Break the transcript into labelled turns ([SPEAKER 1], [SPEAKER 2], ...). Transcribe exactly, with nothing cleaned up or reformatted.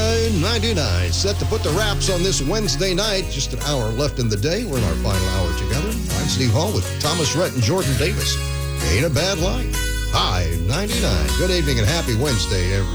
[SPEAKER 1] High ninety-nine, set to put the wraps on this Wednesday night. Just an hour left in the day. We're in our final hour together. I'm Steve Hall with Thomas Rhett and Jordan Davis. Ain't a bad life. High ninety-nine. Good evening and happy Wednesday, everyone.